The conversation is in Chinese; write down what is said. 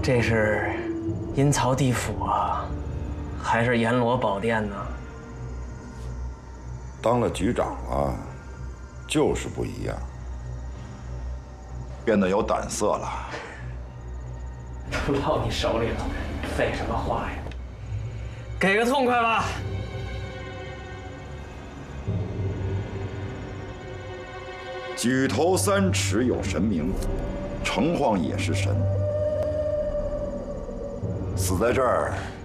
这是阴曹地府啊，还是阎罗宝殿呢？ 当了局长了，就是不一样，变得有胆色了。 都落你手里了，废什么话呀？给个痛快吧！ 举头三尺有神明，城隍也是神。死在这儿，